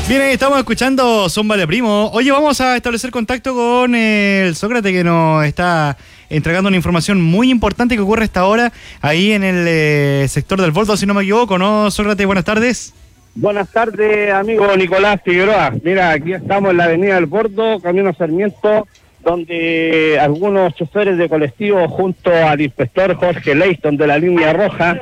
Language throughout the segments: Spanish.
Bien, estamos escuchando Son Vale Primo. Oye, vamos a establecer contacto con el Sócrates, que nos está entregando una información muy importante que ocurre a esta hora ahí en el sector del Voldo, si no me equivoco, ¿no, Sócrates? Buenas tardes. Buenas tardes, amigo Nicolás Figueroa. Mira, aquí estamos en la avenida del Bordo, camino Sarmiento, donde algunos choferes de colectivo junto al inspector Jorge Leighton de la línea roja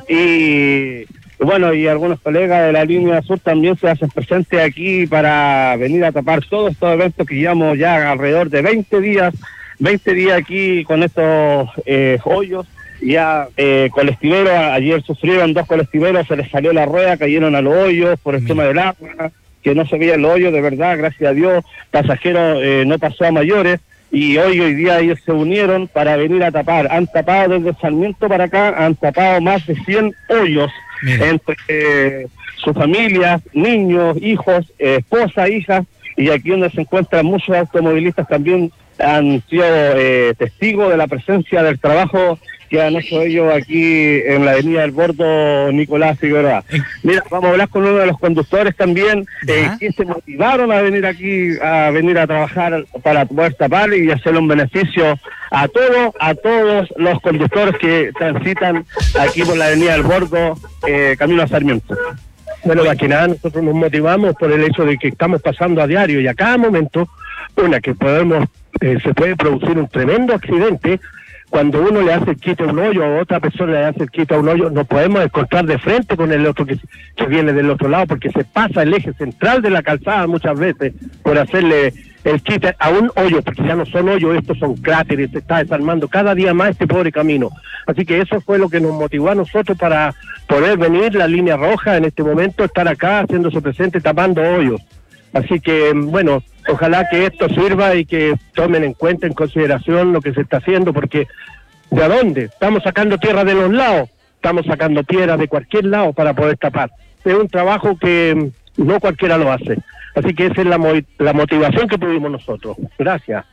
y algunos colegas de la línea sur también se hacen presentes aquí para venir a tapar todos estos eventos que llevamos ya alrededor de 20 días aquí con estos hoyos. Ya colectiveros, ayer sufrieron 2 colectiveros, se les salió la rueda, cayeron a los hoyos por el tema del agua, que no se veía el hoyo, de verdad, gracias a Dios, pasajeros no pasó a mayores, y hoy día ellos se unieron para venir a tapar. Han tapado desde Sarmiento para acá, han tapado más de 100 hoyos. Mira. Entre sus familias, niños, hijos, esposas, hijas, y aquí donde se encuentran muchos automovilistas también han sido testigos de la presencia del trabajo que han hecho ellos aquí en la avenida del Bordo, Nicolás Figueroa. Mira, vamos a hablar con uno de los conductores también, que se motivaron a venir aquí, a venir a trabajar para poder tapar y hacerle un beneficio a todos los conductores que transitan aquí por la avenida del Bordo, camino a Sarmiento. Bueno, más que nada nosotros nos motivamos por el hecho de que estamos pasando a diario y a cada momento, que se puede producir un tremendo accidente. Cuando uno le hace el quite a un hoyo o otra persona le hace el quite a un hoyo, no podemos encontrar de frente con el otro que viene del otro lado, porque se pasa el eje central de la calzada muchas veces por hacerle el quite a un hoyo, porque ya no son hoyos, estos son cráteres, se está desarmando cada día más este pobre camino. Así que eso fue lo que nos motivó a nosotros para poder venir la línea roja en este momento, estar acá haciéndose presente, tapando hoyos. Así que, ojalá que esto sirva y que tomen en cuenta, en consideración lo que se está haciendo, porque ¿de dónde? Estamos sacando tierra de los lados, estamos sacando piedras de cualquier lado para poder tapar. Es un trabajo que no cualquiera lo hace. Así que esa es la motivación que tuvimos nosotros. Gracias.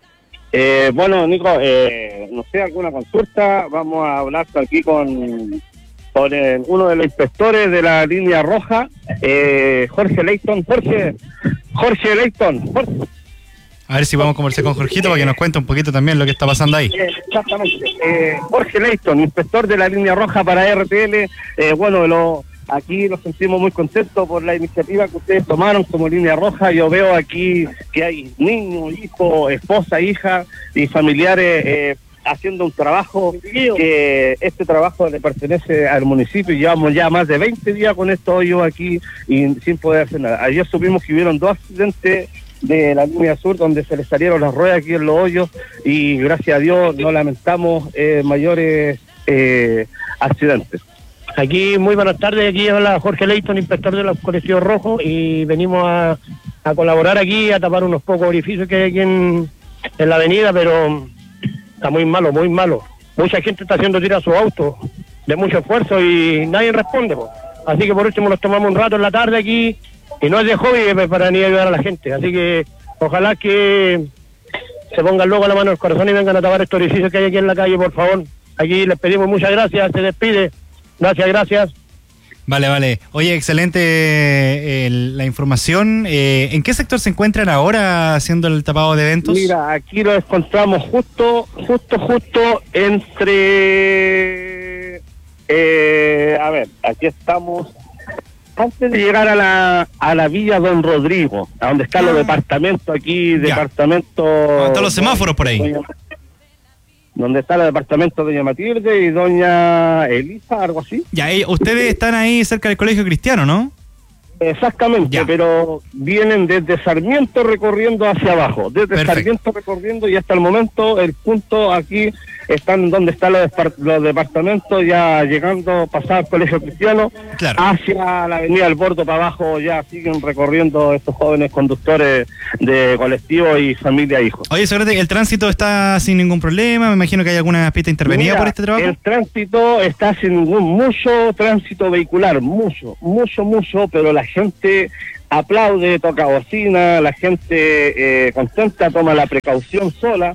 Nico, no sé, alguna consulta, vamos a hablar aquí con uno de los inspectores de la línea roja, Jorge Leighton. Jorge Leighton. A ver si vamos a conversar con Jorgito para que nos cuente un poquito también lo que está pasando ahí. Exactamente. Jorge Leighton, inspector de la línea roja para RTL. Aquí nos sentimos muy contentos por la iniciativa que ustedes tomaron como línea roja. Yo veo aquí que hay niños, hijos, esposa, hija y familiares haciendo un trabajo, que este trabajo le pertenece al municipio, y llevamos ya más de 20 días con estos hoyos aquí y sin poder hacer nada. Ayer supimos que hubieron 2 accidentes de la línea sur donde se les salieron las ruedas aquí en los hoyos, y gracias a Dios no lamentamos mayores accidentes. Aquí, muy buenas tardes, aquí habla Jorge Leighton, inspector de los colectivos rojos, y venimos a colaborar aquí, a tapar unos pocos orificios que hay aquí en la avenida, pero está muy malo, muy malo. Mucha gente está haciendo tirar su auto de mucho esfuerzo y nadie responde, pues. Así que por último nos tomamos un rato en la tarde aquí, y no es de hobby para ni ayudar a la gente. Así que ojalá que se pongan luego la mano al corazón y vengan a tapar estos orificios que hay aquí en la calle, por favor. Aquí les pedimos muchas gracias, se despide. Gracias. Vale. Oye, excelente la información. ¿En qué sector se encuentran ahora haciendo el tapado de eventos? Mira, aquí lo encontramos justo entre... aquí estamos antes de llegar a la Villa Don Rodrigo, a donde están los departamentos aquí, todos los semáforos por ahí. Donde está el departamento de doña Matilde y doña Elisa, algo así. Ya, ustedes están ahí cerca del Colegio Cristiano, ¿no? Exactamente, ya. Pero vienen desde Sarmiento recorriendo hacia abajo, Sarmiento recorriendo, y hasta el momento el punto aquí están donde están los departamentos, ya llegando, pasado el Colegio Cristiano, claro, hacia la avenida del Bordo para abajo. Ya siguen recorriendo estos jóvenes conductores de colectivos y familia e hijos. Oye, Sócrates, ¿el tránsito está sin ningún problema? Me imagino que hay alguna pista intervenida por este trabajo. El tránsito está sin mucho tránsito vehicular, mucho, pero la gente aplaude, toca bocina, la gente contenta, toma la precaución sola,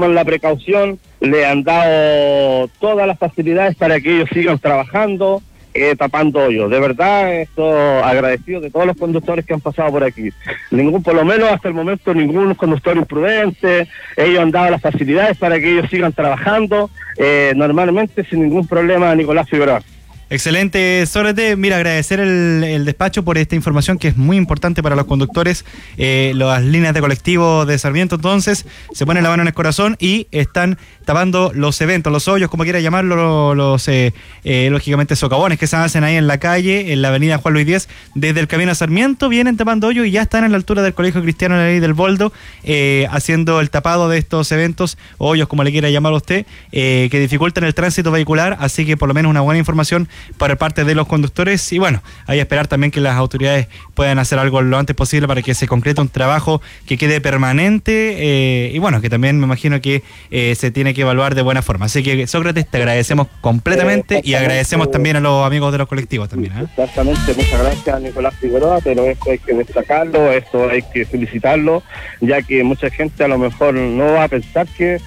le han dado todas las facilidades para que ellos sigan trabajando. tapando hoyos. De verdad, esto agradecido de todos los conductores que han pasado por aquí. Por lo menos hasta el momento, ningún conductor imprudente. Ellos han dado las facilidades para que ellos sigan trabajando normalmente sin ningún problema, Nicolás Figueroa. Excelente, Sócrates. Mira, agradecer el despacho por esta información que es muy importante para los conductores. Las líneas de colectivo de Sarmiento, entonces, se ponen la mano en el corazón y están tapando los eventos, los hoyos, como quiera llamarlo, lógicamente socavones que se hacen ahí en la calle, en la avenida Juan Luis Díez, desde el camino a Sarmiento, vienen tapando hoyos y ya están en la altura del Colegio Cristiano de la Ley del Boldo, haciendo el tapado de estos eventos, hoyos, como le quiera llamar usted, que dificultan el tránsito vehicular, así que por lo menos una buena información por parte de los conductores y bueno, hay que esperar también que las autoridades puedan hacer algo lo antes posible para que se concrete un trabajo que quede permanente y bueno, que también me imagino que se tiene que evaluar de buena forma. Así que Sócrates, te agradecemos completamente y agradecemos también a los amigos de los colectivos también. Exactamente, muchas gracias Nicolás Figueroa, pero esto hay que destacarlo, esto hay que felicitarlo, ya que mucha gente a lo mejor no va a pensar que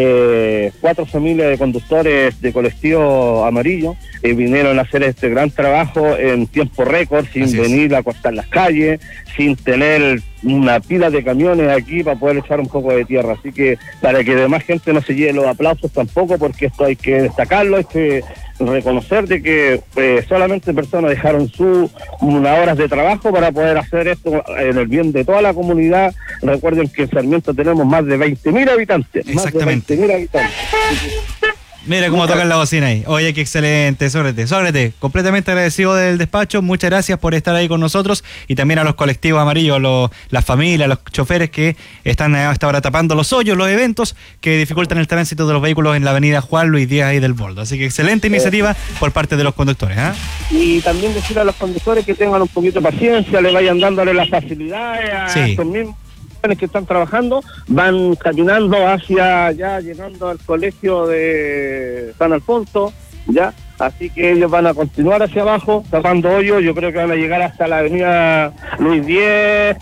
4 familias de conductores de colectivo amarillo vinieron a hacer este gran trabajo en tiempo récord, sin venir a cortar las calles, sin tener una pila de camiones aquí para poder echar un poco de tierra. Así que para que demás gente no se lleve los aplausos tampoco, porque esto hay que destacarlo, hay que reconocer de que solamente personas dejaron sus horas de trabajo para poder hacer esto en el bien de toda la comunidad. Recuerden que en Sarmiento tenemos más de 20.000 habitantes. Exactamente. Más de 20.000 habitantes. Mira cómo tocan la bocina ahí. Oye, qué excelente, Sócrates. Sócrates, completamente agradecido del despacho. Muchas gracias por estar ahí con nosotros y también a los colectivos amarillos, las familias, los choferes que están hasta ahora tapando los hoyos, los eventos que dificultan el tránsito de los vehículos en la avenida Juan Luis Díaz ahí del Boldo. Así que excelente iniciativa por parte de los conductores. Y también decir a los conductores que tengan un poquito de paciencia, le vayan dándole las facilidades a estos mismos que están trabajando, van caminando hacia ya llegando al colegio de San Alfonso, ya, así que ellos van a continuar hacia abajo, tapando hoyos. Yo creo que van a llegar hasta la avenida Luis Díez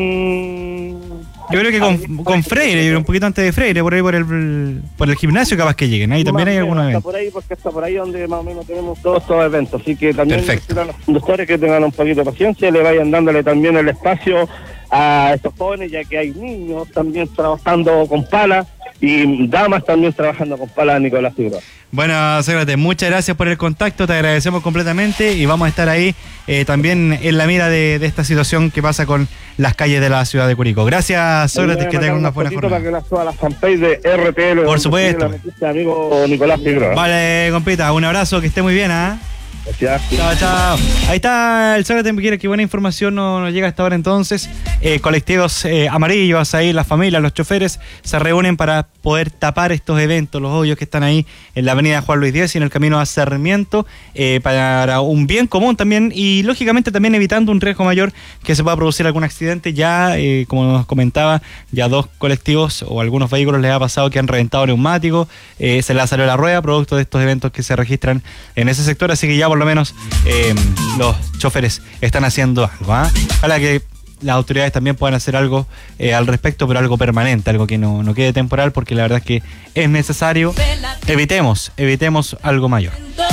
Yo creo que con Freire, un poquito antes de Freire, por ahí por el gimnasio capaz que lleguen, ahí también hay algunos eventos. Está por ahí, porque está por ahí donde más o menos tenemos todos estos eventos, así que también a los conductores que tengan un poquito de paciencia, le vayan dándole también el espacio a estos jóvenes, ya que hay niños también trabajando con pala y damas también trabajando con pala, Nicolás Figueroa. Bueno, Sócrates, muchas gracias por el contacto, te agradecemos completamente y vamos a estar ahí también en la mira de esta situación que pasa con las calles de la ciudad de Curicó. Gracias, Sócrates, que tengan una buena jornada. Para que la suba a la fanpage de RTL. Por supuesto. Amigo Nicolás Figueroa. Vale, compita, un abrazo, que esté muy bien, Gracias. Chao, chao. Ahí está el Sócrates, qué buena información nos llega hasta ahora entonces. Colectivos amarillos ahí, las familias, los choferes se reúnen para poder tapar estos eventos, los hoyos que están ahí en la avenida Juan Luis Díez y en el camino a Sarmiento, para un bien común también y lógicamente también evitando un riesgo mayor que se pueda producir algún accidente. Ya, como nos comentaba, ya 2 colectivos o algunos vehículos les ha pasado que han reventado neumáticos, se les salió la rueda producto de estos eventos que se registran en ese sector, así que ya por lo menos los choferes están haciendo algo. Ojalá que las autoridades también puedan hacer algo al respecto, pero algo permanente, algo que no quede temporal, porque la verdad es que es necesario. Evitemos algo mayor.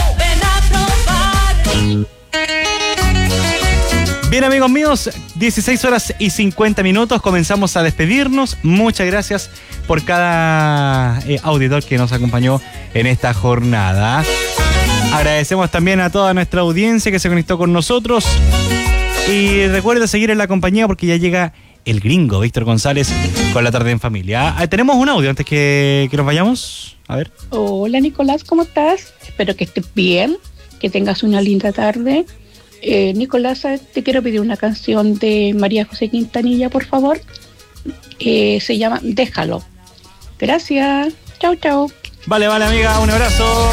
Bien, amigos míos, 16 horas y 50 minutos, comenzamos a despedirnos. Muchas gracias por cada auditor que nos acompañó en esta jornada. Agradecemos también a toda nuestra audiencia que se conectó con nosotros. Y recuerda seguir en la compañía porque ya llega el gringo Víctor González con La Tarde en Familia. Tenemos un audio antes que nos vayamos. A ver. Hola Nicolás, ¿cómo estás? Espero que estés bien, que tengas una linda tarde. Nicolás, te quiero pedir una canción de María José Quintanilla, por favor. Se llama Déjalo. Gracias. Chao, chao. Vale, amiga, un abrazo.